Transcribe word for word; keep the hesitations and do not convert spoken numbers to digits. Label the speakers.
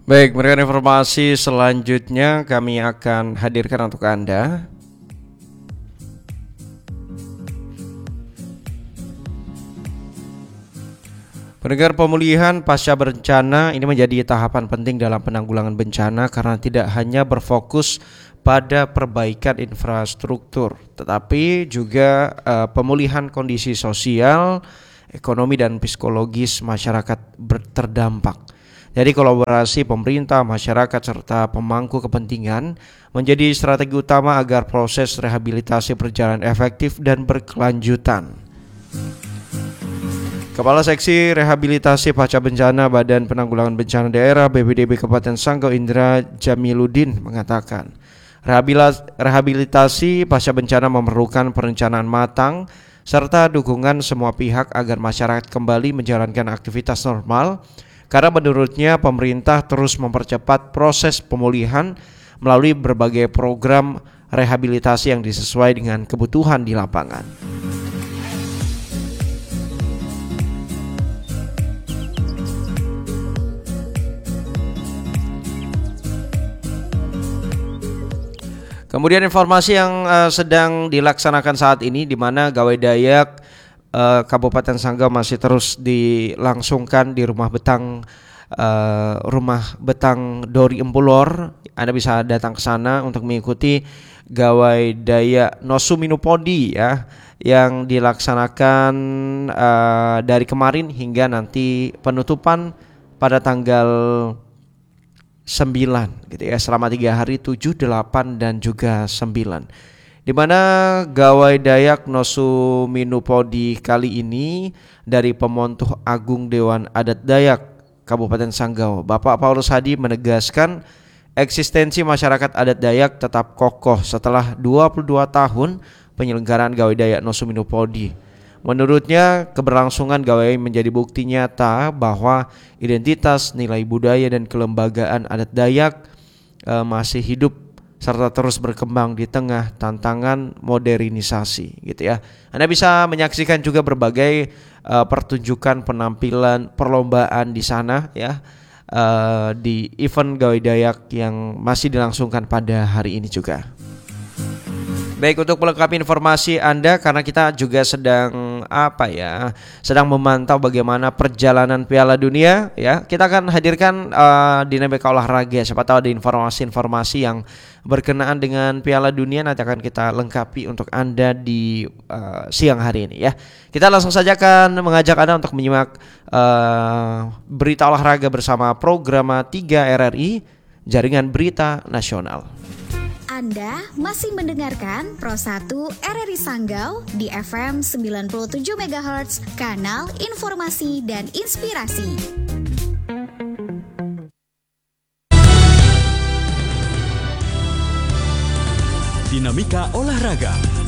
Speaker 1: Baik, berikan informasi selanjutnya kami akan hadirkan untuk Anda. Pendengar, pemulihan pasca bencana ini menjadi tahapan penting dalam penanggulangan bencana karena tidak hanya berfokus pada perbaikan infrastruktur, tetapi juga uh, pemulihan kondisi sosial, ekonomi dan psikologis masyarakat terdampak. Jadi kolaborasi pemerintah, masyarakat serta pemangku kepentingan menjadi strategi utama agar proses rehabilitasi berjalan efektif dan berkelanjutan. Kepala Seksi Rehabilitasi Pasca Bencana Badan Penanggulangan Bencana Daerah B P D B Kabupaten Sanggau Indra Jamiludin mengatakan, rehabilitasi pasca bencana memerlukan perencanaan matang serta dukungan semua pihak agar masyarakat kembali menjalankan aktivitas normal, karena menurutnya pemerintah terus mempercepat proses pemulihan melalui berbagai program rehabilitasi yang disesuai dengan kebutuhan di lapangan. Kemudian informasi yang uh, sedang dilaksanakan saat ini, di mana Gawai Dayak uh, Kabupaten Sanggau masih terus dilangsungkan di Rumah Betang uh, Rumah Betang Dori Empulor. Anda bisa datang ke sana untuk mengikuti Gawai Dayak Nosu Minupodi ya, yang dilaksanakan uh, dari kemarin hingga nanti penutupan pada tanggal sembilan gitu ya, selama tiga hari, tujuh, delapan dan juga sembilan. Di mana Gawai Dayak Nosu Minupodi kali ini dari Pemontuh Agung Dewan Adat Dayak Kabupaten Sanggau, Bapak Paulus Hadi, menegaskan eksistensi masyarakat adat Dayak tetap kokoh setelah dua puluh dua tahun penyelenggaraan Gawai Dayak Nosu Minupodi. Menurutnya, keberlangsungan gawai menjadi bukti nyata bahwa identitas, nilai budaya dan kelembagaan adat Dayak e, masih hidup serta terus berkembang di tengah tantangan modernisasi gitu ya. Anda bisa menyaksikan juga berbagai e, pertunjukan, penampilan, perlombaan di sana ya, e, di event Gawai Dayak yang masih dilangsungkan pada hari ini juga. Baik, untuk melengkapi informasi Anda, karena kita juga sedang apa ya, sedang memantau bagaimana perjalanan Piala Dunia ya, kita akan hadirkan uh, dinamika olahraga. Siapa tahu ada informasi-informasi yang berkenaan dengan Piala Dunia, nanti akan kita lengkapi untuk Anda di uh, siang hari ini ya. Kita langsung saja akan mengajak Anda untuk menyimak uh, berita olahraga bersama program tiga R R I, Jaringan Berita Nasional.
Speaker 2: Anda masih mendengarkan Pro satu R R I Sanggau di F M sembilan puluh tujuh megahertz, kanal informasi dan inspirasi.
Speaker 3: Dinamika olahraga.